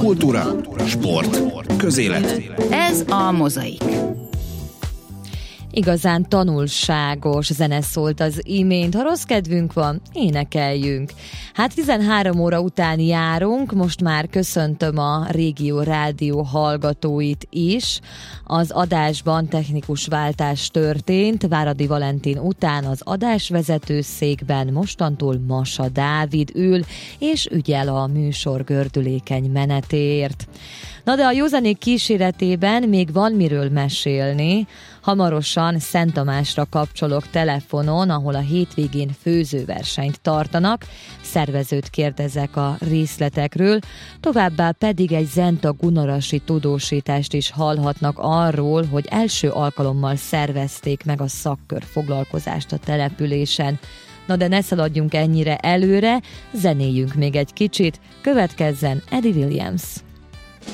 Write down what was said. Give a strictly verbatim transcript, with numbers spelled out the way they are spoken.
Kultúra, sport, közélet. Ez a Mozaik. Igazán tanulságos zene szólt az imént. Ha rossz kedvünk van, énekeljünk. Hát tizenhárom óra után járunk, most már köszöntöm a Régió Rádió hallgatóit is. Az adásban technikus váltás történt, Váradi Valentin után az adásvezető székben mostantól Masa Dávid ül, és ügyel a műsor gördülékeny menetéért. Na de a józanék kíséretében még van miről mesélni. Hamarosan Szent Tamásra kapcsolok telefonon, ahol a hétvégén főzőversenyt tartanak, szervezőt kérdezek a részletekről, továbbá pedig egy zenta gunarasi tudósítást is hallhatnak arról, hogy első alkalommal szervezték meg a szakkör foglalkozást a településen. Na de ne szaladjunk ennyire előre, zenéljünk még egy kicsit, következzen Eddie Williams.